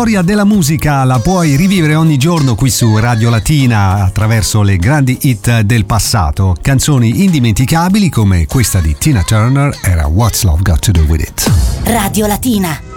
La storia della musica la puoi rivivere ogni giorno qui su Radio Latina attraverso le grandi hit del passato. Canzoni indimenticabili come questa di Tina Turner era What's Love Got to Do With It. Radio Latina.